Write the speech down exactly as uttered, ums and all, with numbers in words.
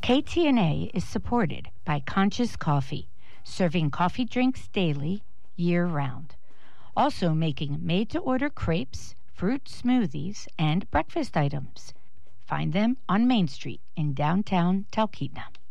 K T N A is supported by Conscious Coffee, serving coffee drinks daily, year-round. Also making made-to-order crepes, fruit smoothies, and breakfast items. Find them on Main Street in downtown Talkeetna.